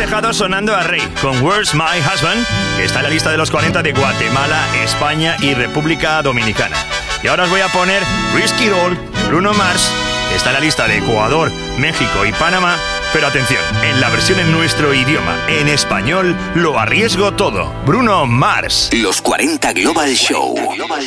dejado sonando a Rey con Where's My Husband, que está en la lista de los 40 de Guatemala, España y República Dominicana. Y ahora os voy a poner Risk It All, Bruno Mars, que está en la lista de Ecuador, México y Panamá. Pero atención, en la versión en nuestro idioma, en español, Lo Arriesgo Todo. Bruno Mars. Los 40 Global Show.